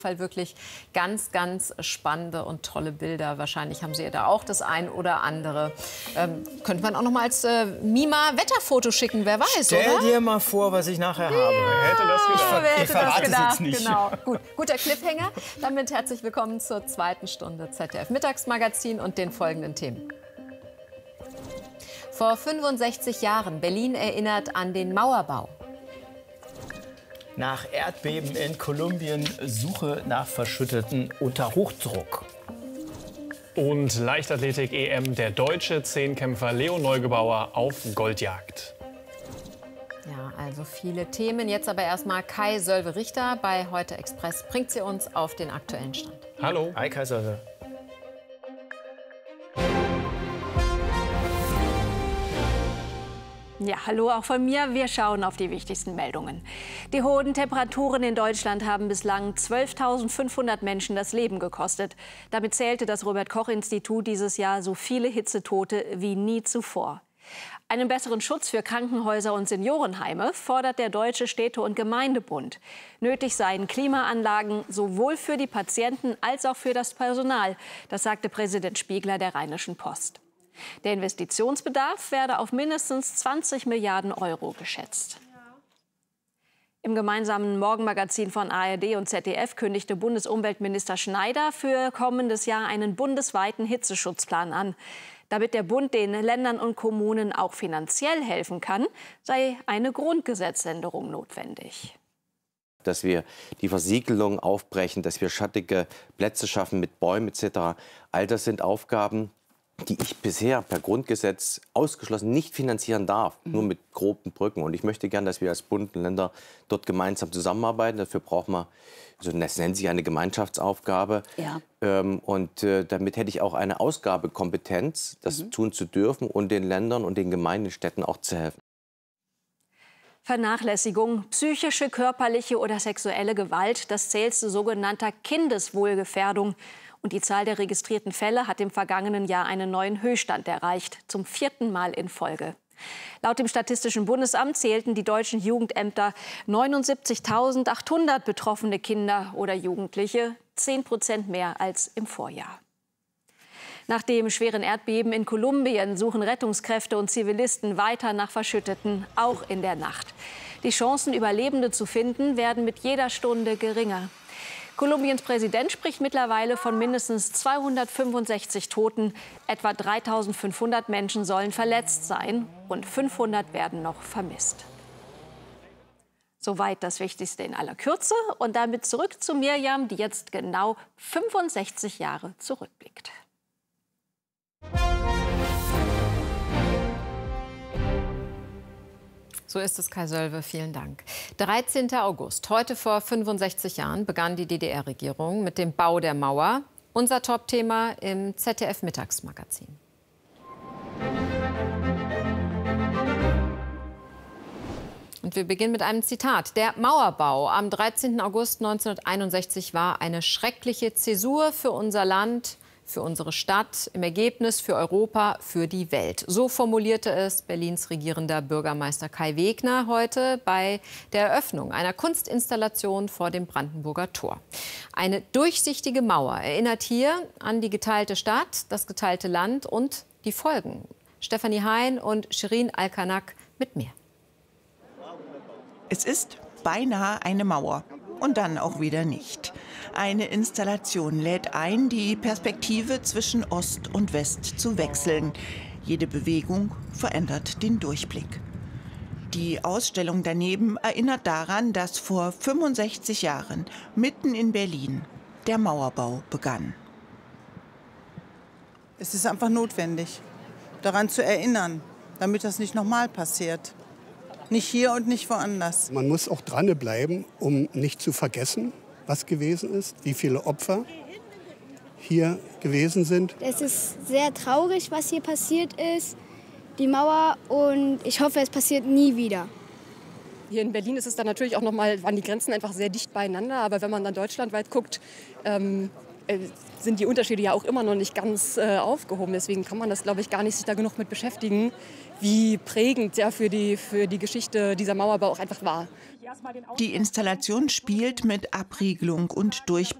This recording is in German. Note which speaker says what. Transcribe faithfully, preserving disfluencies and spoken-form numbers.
Speaker 1: Fall wirklich ganz, ganz spannende und tolle Bilder. Wahrscheinlich haben Sie da auch das ein oder andere. Ähm, könnte man auch noch mal als äh, Mima Wetterfoto schicken, wer weiß,
Speaker 2: Stell
Speaker 1: oder?
Speaker 2: dir mal vor, was ich nachher habe.
Speaker 3: Wer hätte das gedacht?
Speaker 1: Ich, ver
Speaker 2: ich verrate es jetzt nicht.
Speaker 1: Genau. Gut. Guter Cliffhanger. Damit herzlich willkommen zur zweiten Stunde Z D F Mittagsmagazin und den folgenden Themen. Vor fünfundsechzig Jahren, Berlin erinnert an den Mauerbau.
Speaker 2: Nach Erdbeben in Kolumbien, Suche nach Verschütteten unter Hochdruck.
Speaker 3: Und Leichtathletik-E M, der deutsche Zehnkämpfer Leo Neugebauer auf Goldjagd.
Speaker 1: Ja, also viele Themen. Jetzt aber erstmal Kai Sölve-Richter bei Heute Express bringt sie uns auf den aktuellen Stand.
Speaker 3: Hallo.
Speaker 2: Hi, Kai Sölve.
Speaker 4: Ja, hallo auch von mir. Wir schauen auf die wichtigsten Meldungen. Die hohen Temperaturen in Deutschland haben bislang zwölftausendfünfhundert Menschen das Leben gekostet. Damit zählte das Robert-Koch-Institut dieses Jahr so viele Hitzetote wie nie zuvor. Einen besseren Schutz für Krankenhäuser und Seniorenheime fordert der Deutsche Städte- und Gemeindebund. Nötig seien Klimaanlagen sowohl für die Patienten als auch für das Personal. Das sagte Präsident Spiegler der Rheinischen Post. Der Investitionsbedarf werde auf mindestens zwanzig Milliarden Euro geschätzt. Im gemeinsamen Morgenmagazin von A R D und Z D F kündigte Bundesumweltminister Schneider für kommendes Jahr einen bundesweiten Hitzeschutzplan an. Damit der Bund den Ländern und Kommunen auch finanziell helfen kann, sei eine Grundgesetzänderung notwendig.
Speaker 5: Dass wir die Versiegelung aufbrechen, dass wir schattige Plätze schaffen mit Bäumen et cetera. All das sind Aufgaben, die ich bisher per Grundgesetz ausgeschlossen nicht finanzieren darf, mhm. nur mit groben Brücken. Und ich möchte gern, dass wir als Bund und Länder dort gemeinsam zusammenarbeiten. Dafür braucht man, also das nennt sich eine Gemeinschaftsaufgabe. Ja. Ähm, und äh, damit hätte ich auch eine Ausgabekompetenz, das mhm. tun zu dürfen und den Ländern und den Gemeindestädten auch zu helfen.
Speaker 4: Vernachlässigung, psychische, körperliche oder sexuelle Gewalt, das zählt zu sogenannter Kindeswohlgefährdung. Und die Zahl der registrierten Fälle hat im vergangenen Jahr einen neuen Höchststand erreicht, zum vierten Mal in Folge. Laut dem Statistischen Bundesamt zählten die deutschen Jugendämter neunundsiebzigtausendachthundert betroffene Kinder oder Jugendliche, zehn Prozent mehr als im Vorjahr. Nach dem schweren Erdbeben in Kolumbien suchen Rettungskräfte und Zivilisten weiter nach Verschütteten, auch in der Nacht. Die Chancen, Überlebende zu finden, werden mit jeder Stunde geringer. Kolumbiens Präsident spricht mittlerweile von mindestens zweihundertfünfundsechzig Toten. Etwa dreitausendfünfhundert Menschen sollen verletzt sein. Rund fünfhundert werden noch vermisst. Soweit das Wichtigste in aller Kürze. Und damit zurück zu Mirjam, die jetzt genau fünfundsechzig Jahre zurückblickt.
Speaker 1: So ist es, Kai Sölve. Vielen Dank. dreizehnter August. Heute vor fünfundsechzig Jahren begann die D D R-Regierung mit dem Bau der Mauer. Unser Top-Thema im Z D F-Mittagsmagazin. Und wir beginnen mit einem Zitat. Der Mauerbau am dreizehnten August neunzehnhunderteinundsechzig war eine schreckliche Zäsur für unser Land, für unsere Stadt, im Ergebnis für Europa, für die Welt. So formulierte es Berlins regierender Bürgermeister Kai Wegner heute bei der Eröffnung einer Kunstinstallation vor dem Brandenburger Tor. Eine durchsichtige Mauer erinnert hier an die geteilte Stadt, das geteilte Land und die Folgen. Stefanie Hein und Shirin Al-Kanak mit mehr.
Speaker 6: Es ist beinahe eine Mauer. Und dann auch wieder nicht. Eine Installation lädt ein, die Perspektive zwischen Ost und West zu wechseln. Jede Bewegung verändert den Durchblick. Die Ausstellung daneben erinnert daran, dass vor fünfundsechzig Jahren mitten in Berlin der Mauerbau begann.
Speaker 7: Es ist einfach notwendig, daran zu erinnern, damit das nicht nochmal passiert. Nicht hier und nicht woanders.
Speaker 8: Man muss auch dranbleiben, um nicht zu vergessen, was gewesen ist, wie viele Opfer hier gewesen sind.
Speaker 9: Es ist sehr traurig, was hier passiert ist, die Mauer, und ich hoffe, es passiert nie wieder.
Speaker 10: Hier in Berlin ist es dann natürlich auch noch mal, waren die Grenzen einfach sehr dicht beieinander. Aber wenn man dann deutschlandweit guckt, ähm, äh, sind die Unterschiede ja auch immer noch nicht ganz äh, aufgehoben. Deswegen kann man das, glaube ich, gar nicht sich da genug mit beschäftigen, wie prägend ja für die, für die Geschichte dieser Mauerbau auch einfach war.
Speaker 6: Die Installation spielt mit Abriegelung und Durchblick